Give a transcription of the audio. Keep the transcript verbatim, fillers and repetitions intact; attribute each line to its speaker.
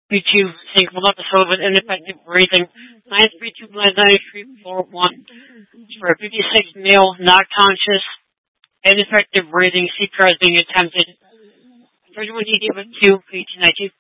Speaker 1: B two single episode with ineffective breathing. nine three two nine three four one. For fifty-six male, not conscious, ineffective breathing, C P R is being attempted. thirty-one D D with two, page nineteen